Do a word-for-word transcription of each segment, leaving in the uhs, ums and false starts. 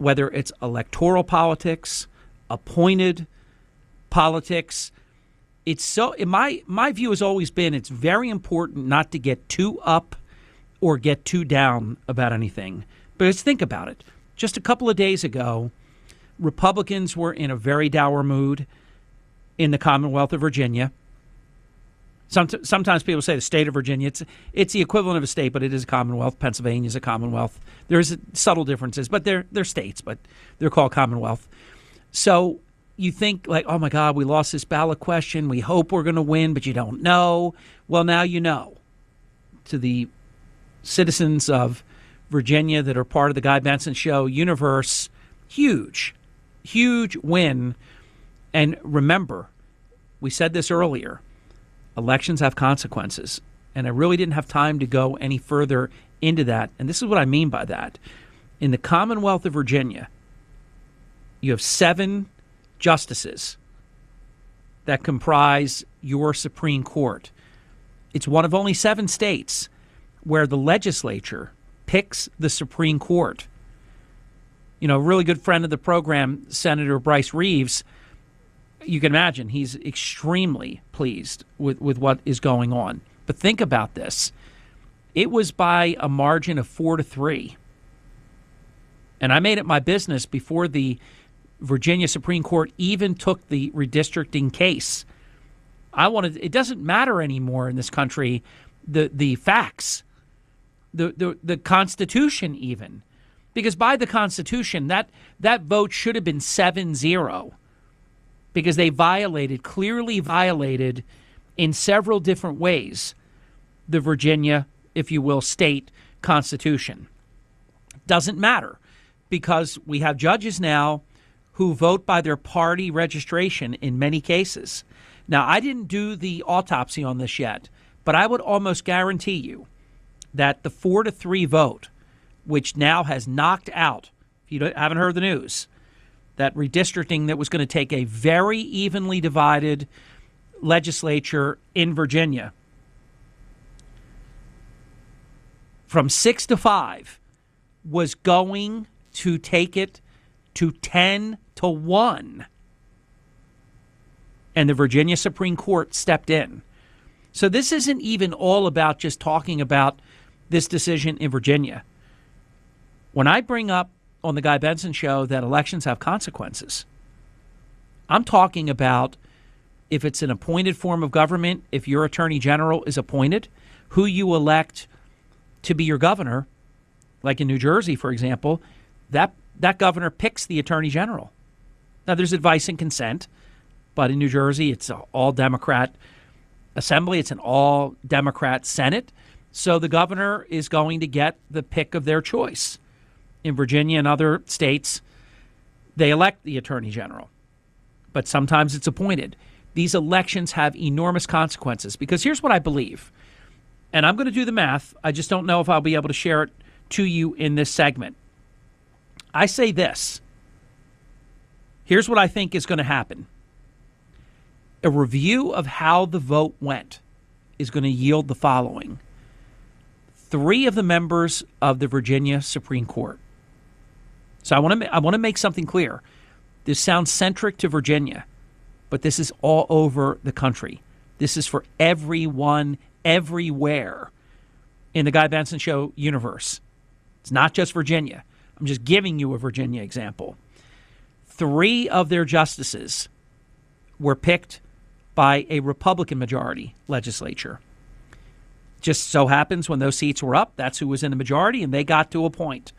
whether it's electoral politics, appointed politics. It's so, in my, my view has always been it's very important not to get too up or get too down about anything. Because think about it. Just a couple of days ago, Republicans were in a very dour mood in the Commonwealth of Virginia. Somet- sometimes people say the state of Virginia. It's it's the equivalent of a state, but it is a Commonwealth. Pennsylvania is a Commonwealth. There's subtle differences, but they're they're states, but they're called Commonwealth. So you think like, oh my God, we lost this ballot question. We hope we're going to win, but you don't know. Well, now you know. To the citizens of Virginia that are part of the Guy Benson Show universe, huge, huge win. And remember, we said this earlier, elections have consequences. And I really didn't have time to go any further into that. And this is what I mean by that. In the Commonwealth of Virginia, you have seven justices that comprise your Supreme Court. It's one of only seven states where the legislature picks the Supreme Court. You know, a really good friend of the program, Senator Bryce Reeves, you can imagine he's extremely pleased with, with what is going on. But think about this. It was by a margin of four to three. And I made it my business before the Virginia Supreme Court even took the redistricting case. I wanted, it doesn't matter anymore in this country, the the facts, the the, the Constitution even. Because by the Constitution, that, that vote should have been seven zero. Because they violated, clearly violated in several different ways, the Virginia, if you will, state constitution. Doesn't matter because we have judges now who vote by their party registration in many cases. Now, I didn't do the autopsy on this yet, but I would almost guarantee you that the four to three vote, which now has knocked out, if you don't, haven't heard the news, that redistricting that was going to take a very evenly divided legislature in Virginia from six to five was going to take it to ten to one. And the Virginia Supreme Court stepped in. So this isn't even all about just talking about this decision in Virginia. When I bring up on the Guy Benson Show that elections have consequences, I'm talking about if it's an appointed form of government, if your attorney general is appointed, who you elect to be your governor, like in New Jersey, for example, that that governor picks the attorney general. Now, there's advice and consent, but in New Jersey, it's an all-Democrat assembly. It's an all-Democrat Senate. So the governor is going to get the pick of their choice. In Virginia and other states, they elect the attorney general, but sometimes it's appointed. These elections have enormous consequences because here's what I believe, and I'm going to do the math. I just don't know if I'll be able to share it to you in this segment. I say this. Here's what I think is going to happen. A review of how the vote went is going to yield the following. Three of the members of the Virginia Supreme Court. So I want to I want to make something clear. This sounds centric to Virginia, but this is all over the country. This is for everyone, everywhere in the Guy Benson Show universe. It's not just Virginia. I'm just giving you a Virginia example. Three of their justices were picked by a Republican majority legislature. Just so happens when those seats were up, that's who was in the majority, and they got to appoint.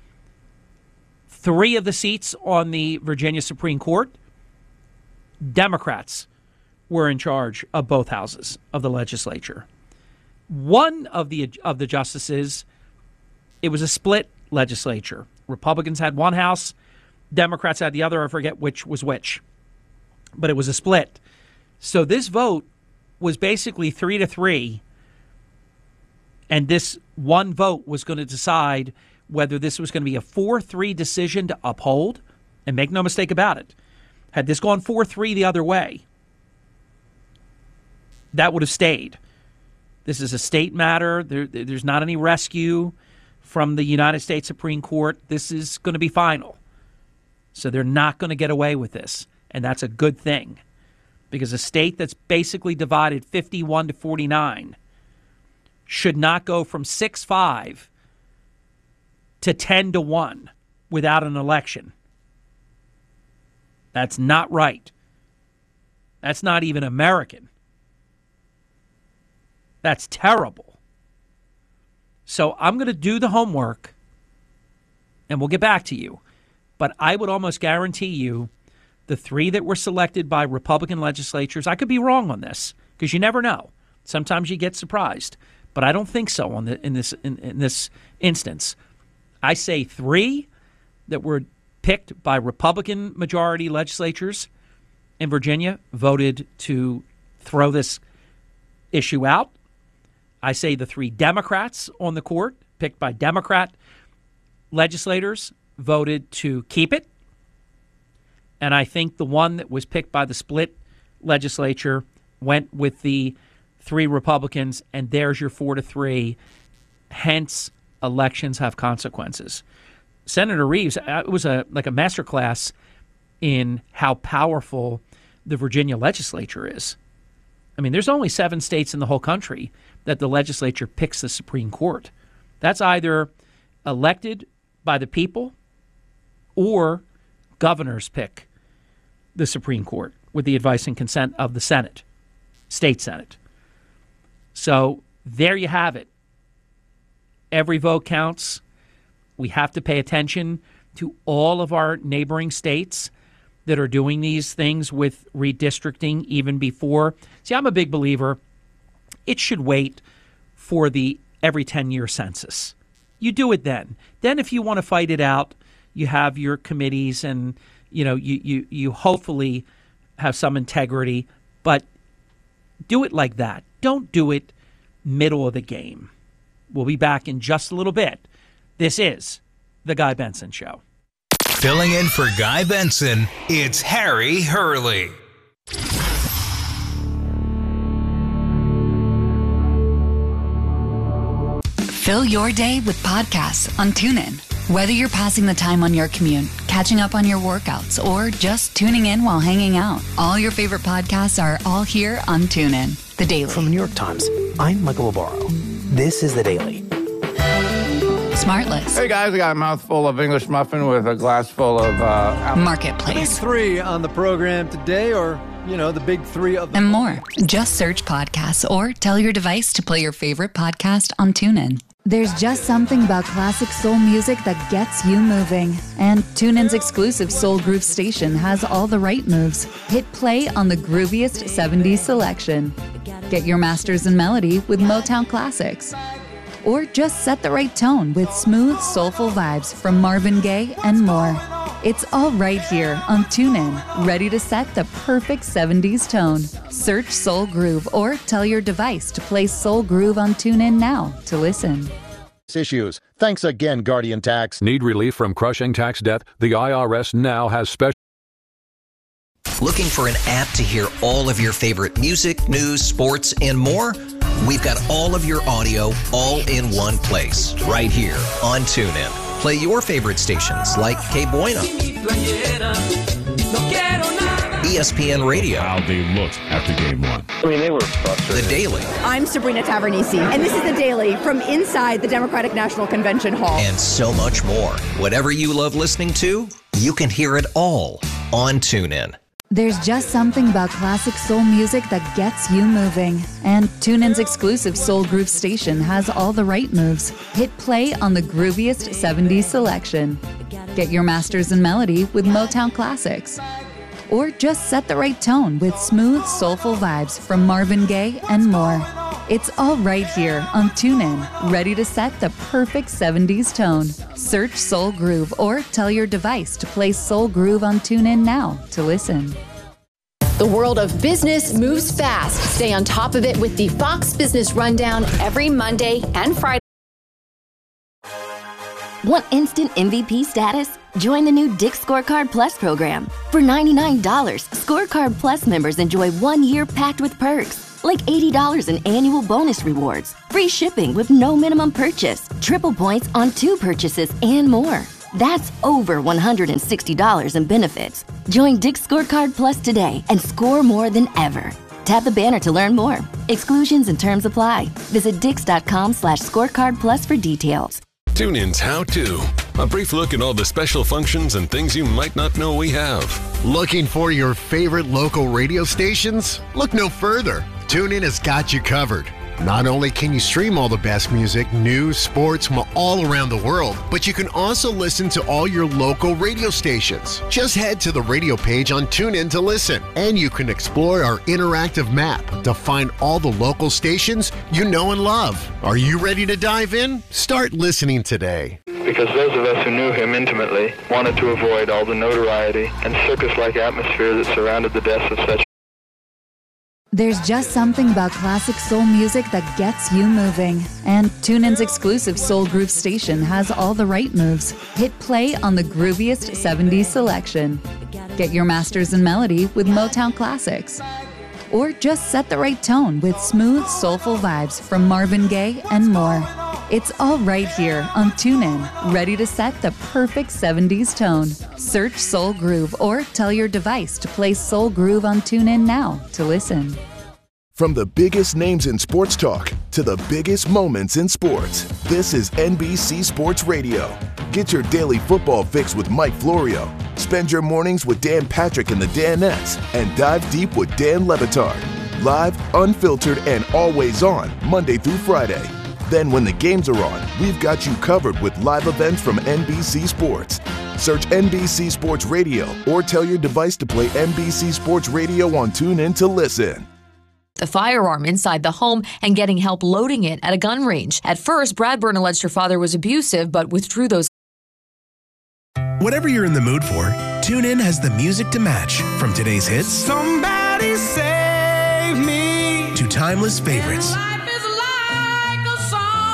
Three of the seats on the Virginia Supreme Court, Democrats were in charge of both houses of the legislature. One of the of the justices, it was a split legislature. Republicans had one house, Democrats had the other. I forget which was which, but it was a split. So this vote was basically three to three, and this one vote was going to decide whether this was going to be a four three decision to uphold. And make no mistake about it, had this gone four three the other way, that would have stayed. This is a state matter. There, there's not any rescue from the United States Supreme Court. This is going to be final. So they're not going to get away with this. And that's a good thing. Because a state that's basically divided fifty-one to forty-nine should not go from six five to ten to one without an election. That's not right. That's not even American. That's terrible. So I'm going to do the homework, and we'll get back to you. But I would almost guarantee you the three that were selected by Republican legislatures, I could be wrong on this, because you never know. Sometimes you get surprised. But I don't think so on the, in this in, in this instance. I say three that were picked by Republican majority legislatures in Virginia voted to throw this issue out. I say the three Democrats on the court, picked by Democrat legislators, voted to keep it. And I think the one that was picked by the split legislature went with the three Republicans, and there's your four to three. Hence, elections have consequences. Senator Reeves, it was a like a masterclass in how powerful the Virginia legislature is. I mean, there's only seven states in the whole country that the legislature picks the Supreme Court. That's either elected by the people or governors pick the Supreme Court with the advice and consent of the Senate, state Senate. So there you have it. Every vote counts. We have to pay attention to all of our neighboring states that are doing these things with redistricting even before. See, I'm a big believer. It should wait for the every ten-year census. You do it then. Then if you want to fight it out, you have your committees and, you know, you, you, you hopefully have some integrity, but do it like that. Don't do it middle of the game. We'll be back in just a little bit. This is The Guy Benson Show. Filling in for Guy Benson, it's Harry Hurley. Fill your day with podcasts on TuneIn. Whether you're passing the time on your commute, catching up on your workouts, or just tuning in while hanging out, all your favorite podcasts are all here on TuneIn. The Daily. From the New York Times, I'm Michael Obaro. This is The Daily. Smartless. Hey guys, I got a mouthful of English muffin with a glass full of uh, apple. Marketplace. Big three on the program today, or, you know, the big three of the... And more. Just search podcasts or tell your device to play your favorite podcast on TuneIn. There's just something about classic soul music that gets you moving. And TuneIn's exclusive Soul Groove station has all the right moves. Hit play on the grooviest seventies selection. Get your masters in melody with Motown classics. Or just set the right tone with smooth, soulful vibes from Marvin Gaye and more. It's all right here on TuneIn, ready to set the perfect seventies tone. Search Soul Groove or tell your device to play Soul Groove on TuneIn now to listen. Issues. Thanks again, Guardian Tax. Need relief from crushing tax debt? The I R S now has special... Looking for an app to hear all of your favorite music, news, sports, and more? We've got all of your audio all in one place, right here on TuneIn. Play your favorite stations like K Bueno, E S P N Radio. How they looked after game one. I mean, they were frustrated. The Daily. I'm Sabrina Tavernisi, and this is The Daily from inside the Democratic National Convention Hall. And so much more. Whatever you love listening to, you can hear it all on TuneIn. There's just something about classic soul music that gets you moving. And TuneIn's exclusive Soul Groove station has all the right moves. Hit play on the grooviest seventies selection. Get your masters in melody with Motown classics. Or just set the right tone with smooth, soulful vibes from Marvin Gaye and more. It's all right here on TuneIn, ready to set the perfect seventies tone. Search Soul Groove or tell your device to play Soul Groove on TuneIn now to listen. The world of business moves fast. Stay on top of it with the Fox Business Rundown every Monday and Friday. Want instant M V P status? Join the new Dick's Scorecard Plus program. For ninety-nine dollars, Scorecard Plus members enjoy one year packed with perks, like eighty dollars in annual bonus rewards, free shipping with no minimum purchase, triple points on two purchases, and more. That's over one hundred sixty dollars in benefits. Join Dick's Scorecard Plus today and score more than ever. Tap the banner to learn more. Exclusions and terms apply. Visit dix.com slash scorecard plus for details. TuneIn's How To. A brief look at all the special functions and things you might not know we have. Looking for your favorite local radio stations? Look no further. TuneIn has got you covered. Not only can you stream all the best music, news, sports from all around the world, but you can also listen to all your local radio stations. Just head to the radio page on TuneIn to listen, and you can explore our interactive map to find all the local stations you know and love. Are you ready to dive in? Start listening today. Because those of us who knew him intimately wanted to avoid all the notoriety and circus-like atmosphere that surrounded the deaths of such. There's just something about classic soul music that gets you moving. And TuneIn's exclusive Soul Groove station has all the right moves. Hit play on the grooviest seventies selection. Get your masters in melody with Motown classics. Or just set the right tone with smooth, soulful vibes from Marvin Gaye and more. It's all right here on TuneIn, ready to set the perfect seventies tone. Search Soul Groove or tell your device to play Soul Groove on TuneIn now to listen. From the biggest names in sports talk to the biggest moments in sports, this is N B C Sports Radio. Get your daily football fix with Mike Florio. Spend your mornings with Dan Patrick and the Danettes, and dive deep with Dan Le Batard. Live, unfiltered, and always on, Monday through Friday. Then when the games are on, we've got you covered with live events from N B C Sports. Search N B C Sports Radio or tell your device to play N B C Sports Radio on TuneIn to listen. The firearm inside the home and getting help loading it at a gun range. At first, Bradburn alleged her father was abusive, but withdrew those. Whatever you're in the mood for, TuneIn has the music to match. From today's hits, Somebody save me, to timeless favorites. Life is like a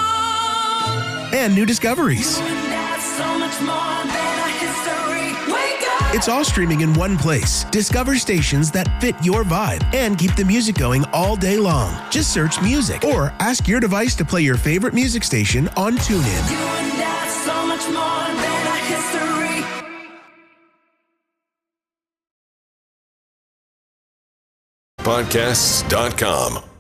song. And new discoveries. You and I, so much more than a history. Wake up. It's all streaming in one place. Discover stations that fit your vibe and keep the music going all day long. Just search music or ask your device to play your favorite music station on TuneIn. You and I, so much more than a history. Podcasts dot com.